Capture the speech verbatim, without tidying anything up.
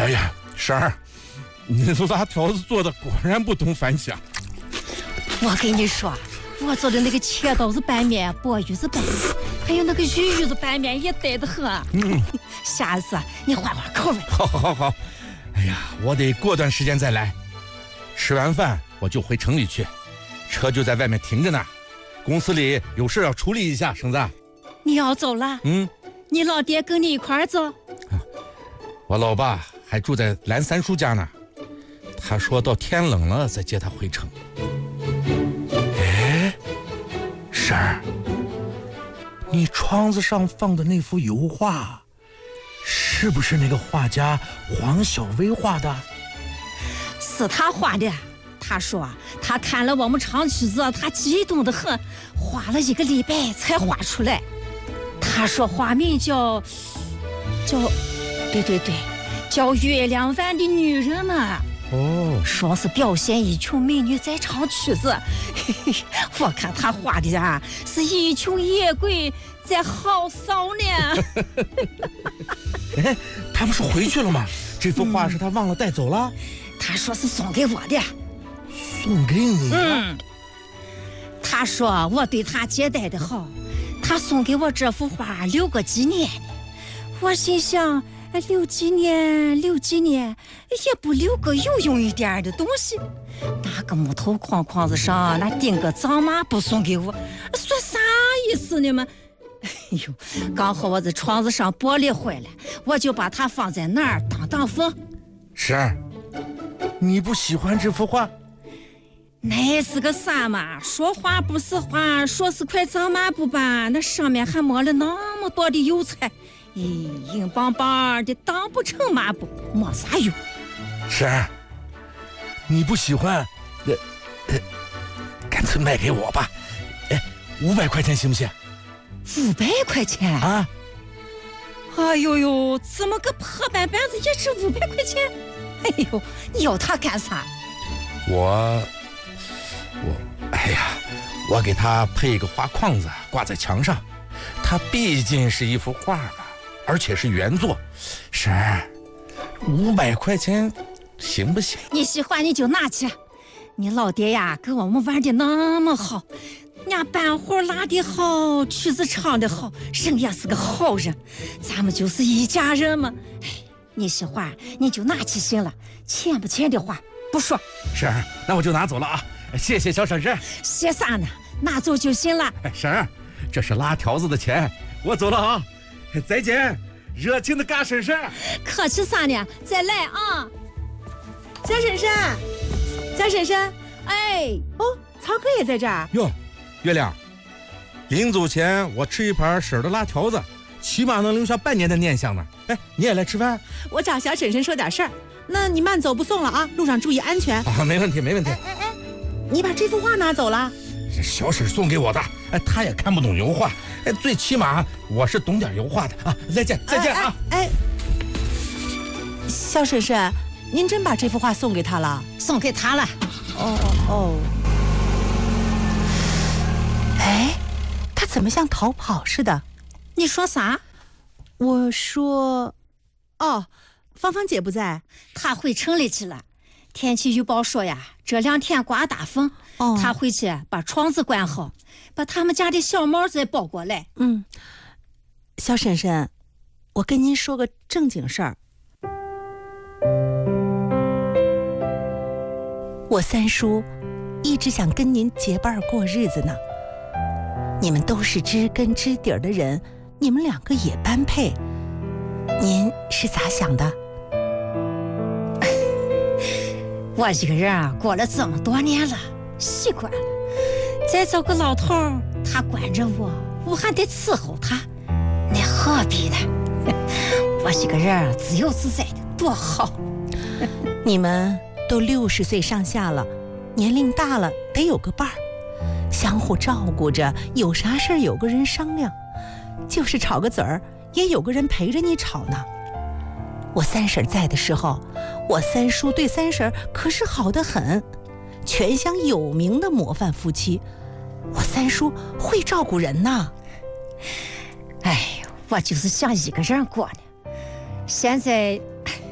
哎呀，婶儿，你这辣条子做的果然不同凡响。 我跟你说，我做的那个切刀子拌面、鲅鱼子拌面，还有那个鱼鱼子拌面也得得很。嗯，下次你换换口味。 好，好，好，好。哎呀，我得过段时间再来。吃完饭我就回城里去，车就在外面停着呢。公司里有事要处理一下，婶子。 你要走了？ 嗯。 你老爹跟你一块儿走？ 我老爸还住在蓝三叔家呢，他说到天冷了再接他回城。哎，婶儿，你窗子上放的那幅油画，是不是那个画家黄小薇画的？ 是他画的。他说他看了我们唱曲子，他激动得很，画了一个礼拜才画出来。他说画名叫叫对对对叫月亮湾的女人嘛。哦，说是表现一群美女在唱曲子。我看他画的啊，是一群野鬼在嚎骚呢。 哎，他不是回去了吗？这幅画是他忘了带走了。 嗯、他说是送给我的。 送给你的？ 嗯。他说我对他接待的好，他送给我这幅画留个纪念呢。我心想，留纪念留纪念也不留个有用一点的东西，拿个木头框框子上那钉个藏马布送给我，说啥意思呢嘛？哎呦，刚好我在窗子上玻璃坏了，我就把它放在那儿当当风。 婶儿，你不喜欢这幅画？ 那是个啥嘛？说话不是话，说是块藏马布吧，那上面还抹了那么多的油彩，咦，硬邦邦的，当不成马布，没啥用。 婶儿，你不喜欢，呃，呃，干脆卖给我吧，哎，五百块钱行不行？ 五百块钱啊！ 哎呦呦，怎么个破板板子也值五百块钱？哎呦，你要它干啥？ 我。我哎呀，我给他配一个画框子挂在墙上，它毕竟是一幅画嘛，而且是原作。婶儿，五百块钱行不行？ 你喜欢你就拿去。你老爹呀，跟我们玩的那么好，人家办活拉的好，曲子唱的好，人也是个好人，咱们就是一家人嘛。哎，你喜欢你就拿去行了，钱不钱的话不说。 婶儿，那我就拿走了啊。谢谢小婶婶。 谢啥呢？拿走就行了。 哎，婶儿，这是拉条子的钱，我走了啊，再见，热情的嘎婶婶。 客气啥呢？再来啊， 小婶婶，小婶婶， 哎， 哦，曹哥也在这儿。 哟，月亮，临走前我吃一盘婶儿的拉条子，起码能留下半年的念想呢。哎，你也来吃饭？ 我找小婶婶说点事儿，那你慢走不送了啊，路上注意安全。 啊，没问题，没问题。 哎哎哎，你把这幅画拿走了？ 是小婶送给我的，哎，她也看不懂油画，哎，最起码我是懂点油画的啊。再见，再见啊！ 哎，哎哎小婶婶，您真把这幅画送给他了？ 送给他了。 哦哦。哎，他怎么像逃跑似的？ 你说啥？ 我说，哦，芳芳姐不在， 她回城里去了。天气预报说呀，这两天刮大风，哦，她回去把窗子关好，把他们家的小猫再抱过来。 嗯，小婶婶，我跟您说个正经事儿。我三叔一直想跟您结伴过日子呢。你们都是知根知底的人，你们两个也般配，您是咋想的？ 我一个人啊，过了这么多年了，习惯了。再找个老头儿，他管着我，我还得伺候他，那何必呢？我一个人自由自在的多好。 你们都六十岁上下了，年龄大了得有个伴儿，相互照顾着，有啥事儿有个人商量，就是吵个嘴儿也有个人陪着你吵呢。我三婶在的时候，我三叔对三婶可是好得很，全乡有名的模范夫妻。我三叔会照顾人呐。 哎，我就是想一个人过呢。现在